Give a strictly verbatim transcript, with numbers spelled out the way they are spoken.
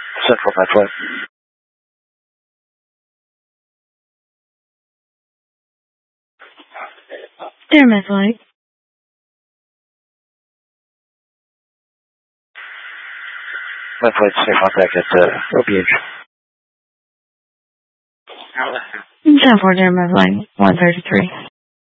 Central my flight. There, my flight. My flight's in contact at uh, O P H. ten four, there, my flight. one thirty-three.